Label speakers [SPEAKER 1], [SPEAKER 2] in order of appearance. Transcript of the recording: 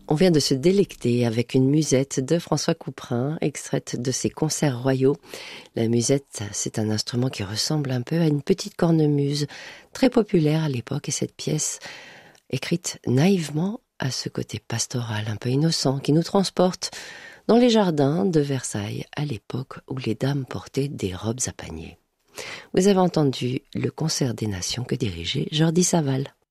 [SPEAKER 1] On vient de se délecter avec une musette de François Couperin, extraite de ses concerts royaux. La musette, c'est un instrument qui ressemble un peu à une petite cornemuse, très populaire à l'époque, et cette pièce, écrite naïvement, a ce côté pastoral, un peu innocent, qui nous transporte dans les jardins de Versailles, à l'époque où les dames portaient des robes à panier. Vous avez entendu le concert des nations que dirigeait Jordi Savall.